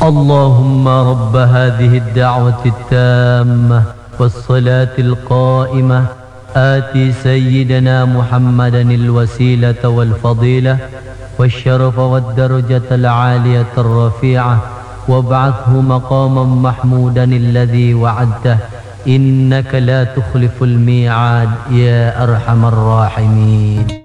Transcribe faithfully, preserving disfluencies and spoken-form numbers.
اللهم رب هذه الدعوة التامة والصلاة القائمة آتي سيدنا محمدا الوسيلة والفضيلة والشرف والدرجة العالية الرفيعة وابعثه مقاما محمودا الذي وعدته إنك لا تخلف الميعاد يا أرحم الراحمين.